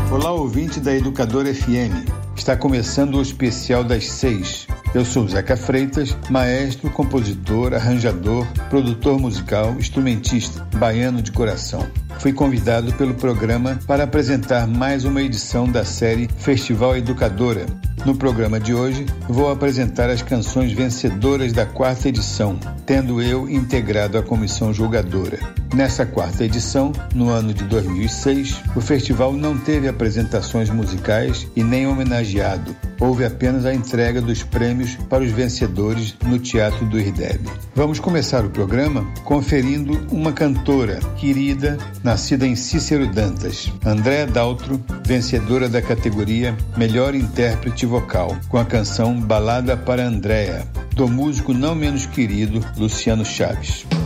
Olá, ouvinte da Educadora FM. Está começando o especial das 6. Eu sou Zeca Freitas, maestro, compositor, arranjador, produtor musical, instrumentista, baiano de coração. Fui convidado pelo programa para apresentar mais uma edição da série Festival Educadora. No programa de hoje, vou apresentar as canções vencedoras da 4ª edição, tendo eu integrado a comissão julgadora. Nessa 4ª edição, no ano de 2006, o festival não teve apresentações musicais e nem homenageado. Houve apenas a entrega dos prêmios para os vencedores no Teatro do IRDEB. Vamos começar o programa conferindo uma cantora querida, nascida em Cícero Dantas, Andréa Daltro, vencedora da categoria Melhor Intérprete Vocal, com a canção Balada para Andréa, do músico não menos querido Luciano Chaves.